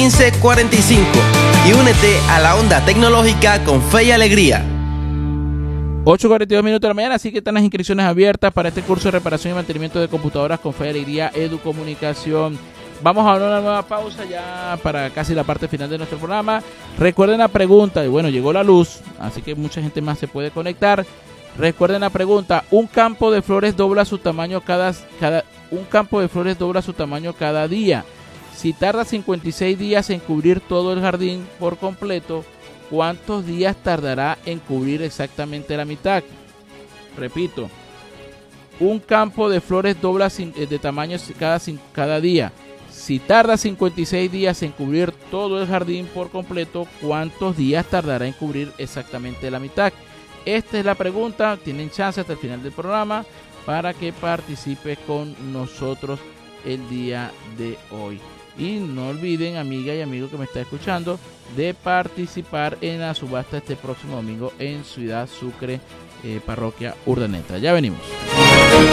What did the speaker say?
1545 y únete a la onda tecnológica con fe y alegría. 8:42 de la mañana, así que están las inscripciones abiertas para este curso de reparación y mantenimiento de computadoras con fe y alegría Educomunicación. Vamos a una nueva pausa ya para casi la parte final de nuestro programa. Recuerden la pregunta, y bueno, llegó la luz, así que mucha gente más se puede conectar. Recuerden la pregunta, un campo de flores dobla su tamaño cada día. Si tarda 56 días en cubrir todo el jardín por completo, ¿cuántos días tardará en cubrir exactamente la mitad? Repito, un campo de flores dobla de tamaño cada día. Si tarda 56 días en cubrir todo el jardín por completo, ¿cuántos días tardará en cubrir exactamente la mitad? Esta es la pregunta. Tienen chance hasta el final del programa para que participe con nosotros el día de hoy. Y no olviden, amiga y amigo que me está escuchando, de participar en la subasta este próximo domingo en Ciudad Sucre, Parroquia Urdaneta. Ya venimos.